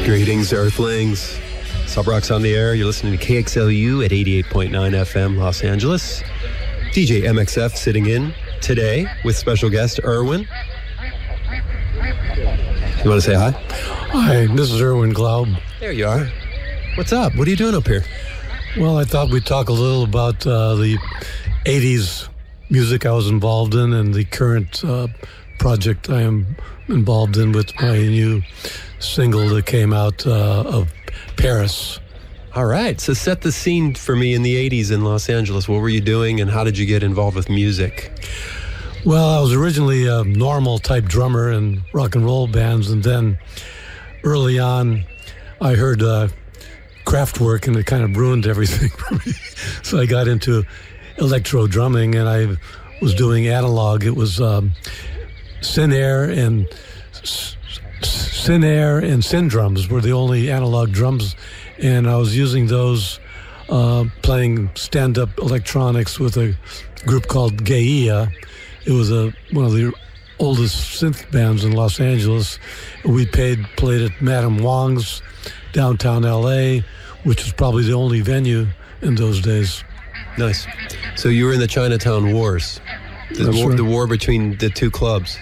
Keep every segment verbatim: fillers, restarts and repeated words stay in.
Greetings, Earthlings. Sub Rock's on the air. You're listening to K X L U at eighty-eight point nine F M, Los Angeles. D J M X F sitting in today with special guest Erwin. You want to say hi? Hi, this is Erwin Glaub. There you are. What's up? What are you doing up here? Well, I thought we'd talk a little about uh, the eighties music I was involved in and the current uh, project I am involved in with my new single that came out uh, of Paris. All right. So set the scene for me in the eighties in Los Angeles. What were you doing and how did you get involved with music? Well, I was originally a normal type drummer in rock and roll bands, and then early on I heard uh, Kraftwerk and it kind of ruined everything for me. So I got into electro drumming and I was doing analog. It was um, Sinair and Sinair and Syndrums were the only analog drums, and I was using those uh, playing stand-up electronics with a group called Gaia. It was a one of the oldest synth bands in Los Angeles. We paid, played at Madame Wong's downtown L A, which was probably the only venue in those days. Nice. So you were in the Chinatown Wars, the, war, right. the war between the two clubs.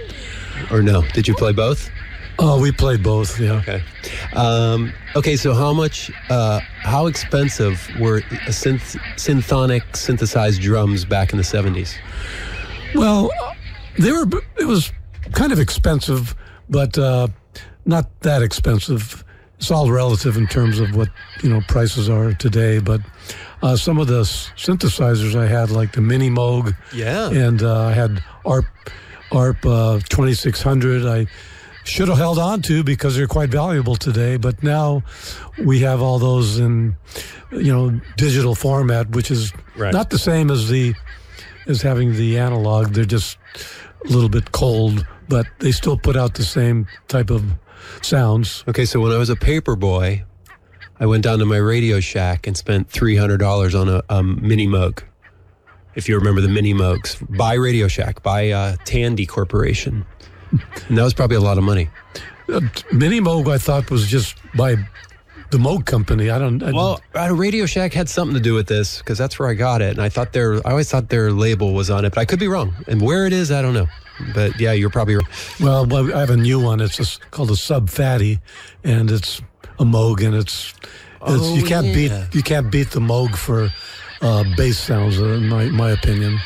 Or no? Did you play both? Oh, we played both, yeah. Okay. Um, okay, so how much, uh, how expensive were synth, synthonic synthesized drums back in the seventies? Well, they were, it was kind of expensive, but uh, not that expensive. It's all relative in terms of what, you know, prices are today, but uh, some of the synthesizers I had, like the Mini Moog, yeah, and uh, I had ARP, ARP uh, twenty-six hundred, I should have held on to because they're quite valuable today, but now we have all those in, you know, digital format, which is right. not the same as the as having the analog. They're just a little bit cold, but they still put out the same type of sounds. Okay, so when I was a paper boy, I went down to my Radio Shack and spent three hundred dollars on a um, Mini Moog. If you remember the Mini Moogs, by Radio Shack, by uh, Tandy Corporation. And that was probably a lot of money. Uh, Mini Moog, I thought, was just by the Moog company. I don't. I well, uh, Radio Shack had something to do with this because that's where I got it, and I thought their, I always thought their label was on it, but I could be wrong. And where it is, I don't know. But yeah, you're probably right. Well, I have a new one. It's just called a Sub Fatty, and it's a Moog, and it's, it's oh, you can't yeah. beat you can't beat the Moog for uh, bass sounds, in my my opinion.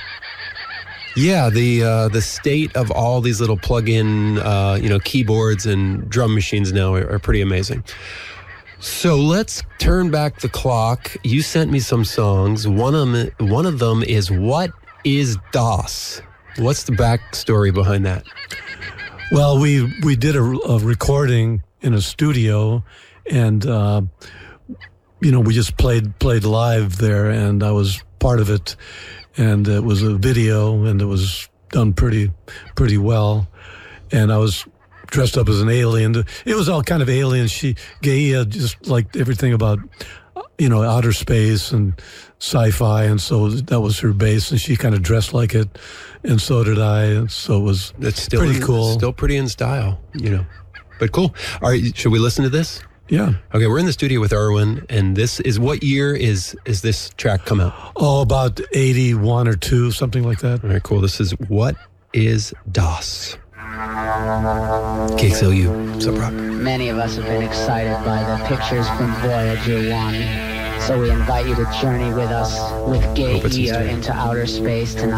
Yeah, the uh, the state of all these little plug-in, uh, you know, keyboards and drum machines now are, are pretty amazing. So let's turn back the clock. You sent me some songs. One of them, one of them is What is DOS? What's the backstory behind that? Well, we we did a, a recording in a studio, and uh, you know, we just played played live there, and I was part of it. And it was a video, and it was done pretty, pretty well. And I was dressed up as an alien. It was all kind of alien. She, Gaia, just liked everything about, you know, outer space and sci-fi, and so that was her base. And she kind of dressed like it, and so did I. And so it was That's still pretty in, cool. Still pretty in style, you know. But cool. All right, should we listen to this? Yeah. Okay, we're in the studio with Erwin, and this is, what year is is this track come out? Oh, about eighty-one or two, something like that. All right, cool. This is What is DOS? K X L U, Sub Rock. Many of us have been excited by the pictures from Voyager one, so we invite you to journey with us with Gaia into outer space tonight.